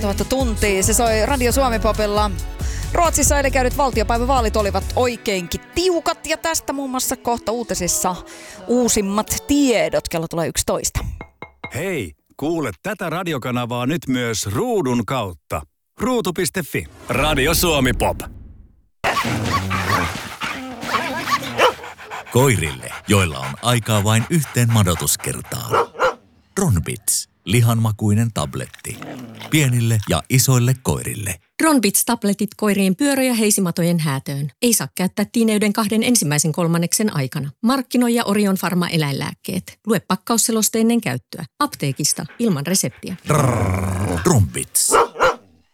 tuntia. Se soi Radio Suomi-popilla. Ruotsissa eilen käydyt valtiopäivävaalit olivat oikeinkin tiukat ja tästä muun muassa kohta uutisissa uusimmat tiedot. Kello tulee 11. Hei, kuule tätä radiokanavaa nyt myös ruudun kautta. Ruutu.fi. Radio Suomi Pop. Koirille, joilla on aikaa vain yhteen madotuskertaan. Ronbits, lihanmakuinen tabletti. Pienille ja isoille koirille. Ronbits-tabletit koirien pyörö- ja heisimatojen häätöön. Ei saa käyttää tiineyden 2 ensimmäisen kolmanneksen aikana. Markkinoija Orion Pharma eläinlääkkeet. Lue pakkausseloste ennen käyttöä. Apteekista ilman reseptiä. Ronbits.